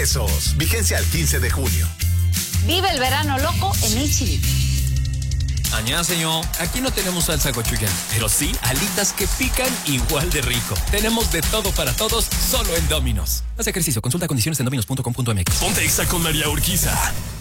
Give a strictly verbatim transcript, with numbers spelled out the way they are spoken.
pesos. Vigencia al quince de junio. Vive el verano loco en H E B. Annyeonghaseyo. Aquí no tenemos salsa gochujang, pero sí alitas que pican igual de rico. Tenemos de todo para todos, solo en Domino's. Haz ejercicio, consulta condiciones en dominos punto com punto m x. Ponte Exa con María Urquiza.